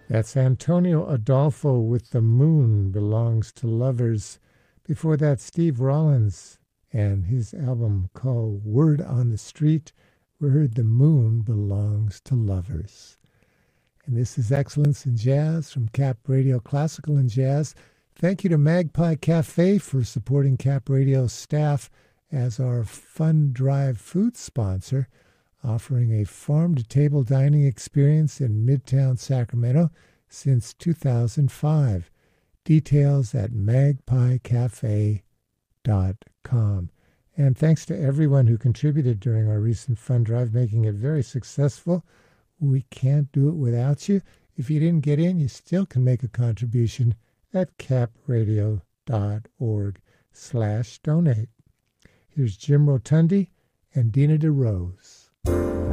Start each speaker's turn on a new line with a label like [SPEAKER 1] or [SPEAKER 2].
[SPEAKER 1] That's Antonio Adolfo with The Moon Belongs to Lovers. Before that, Steve Rollins and his album called Word on the Street. We heard The Moon Belongs to Lovers. And this is Excellence in Jazz from Cap Radio Classical and Jazz. Thank you to Magpie Cafe for supporting Cap Radio's staff as our Fun Drive food sponsor, offering a farm-to-table dining experience in Midtown Sacramento since 2005. Details at magpiecafe.com. And thanks to everyone who contributed during our recent Fun Drive, making it very successful. We can't do it without you. If you didn't get in, you still can make a contribution at capradio.org/donate. Here's Jim Rotundi and Dina DeRose.